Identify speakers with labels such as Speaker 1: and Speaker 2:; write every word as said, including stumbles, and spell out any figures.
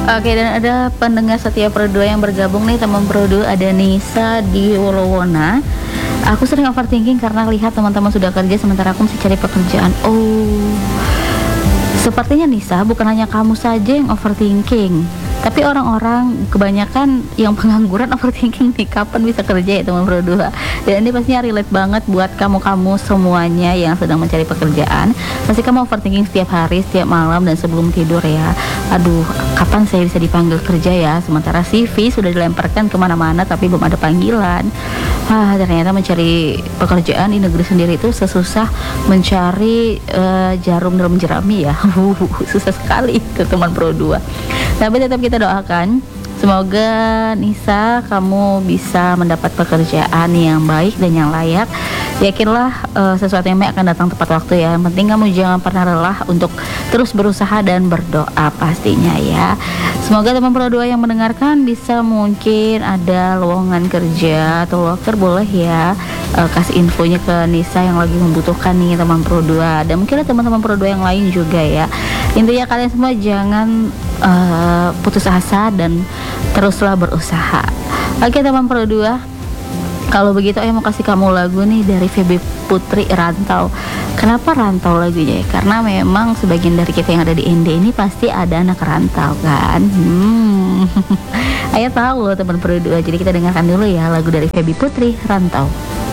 Speaker 1: Oke, dan ada pendengar setia Pro dua yang bergabung nih, teman Pro dua, ada Nisa di Wolowona. Aku sering overthinking karena lihat teman-teman sudah kerja sementara aku masih cari pekerjaan. Oh, sepertinya Nisa, bukan hanya kamu saja yang overthinking, tapi orang-orang kebanyakan yang pengangguran overthinking nih, kapan bisa kerja ya teman Pro dua. Dan ini pastinya relate banget buat kamu-kamu semuanya yang sedang mencari pekerjaan. Pasti kamu overthinking setiap hari, setiap malam, dan sebelum tidur ya. Aduh, kapan saya bisa dipanggil kerja ya? Sementara C V sudah dilemparkan kemana-mana tapi belum ada panggilan. Ah, ternyata mencari pekerjaan di negeri sendiri itu sesusah mencari uh, jarum dalam jerami ya. Susah sekali ke teman Pro dua. Tapi tetap kita doakan, semoga Nisa kamu bisa mendapat pekerjaan yang baik dan yang layak. Yakinlah uh, sesuatu yang baik akan datang tepat waktu ya. Yang penting kamu jangan pernah lelah untuk terus berusaha dan berdoa pastinya ya. Semoga teman Pro dua yang mendengarkan bisa, mungkin ada lowongan kerja atau loker, boleh ya uh, kasih infonya ke Nisa yang lagi membutuhkan nih teman Pro dua. Dan mungkin ada teman-teman Pro dua yang lain juga ya. Intinya kalian semua jangan uh, putus asa dan teruslah berusaha. Oke teman Pro dua, kalau begitu saya mau kasih kamu lagu nih dari Feby Putri, Rantau. Kenapa Rantau lagunya? Karena memang sebagian dari kita yang ada di N D ini pasti ada anak rantau kan. Hmm. Ayo tahu loh teman Pro dua. Jadi kita dengarkan dulu ya lagu dari Feby Putri, Rantau.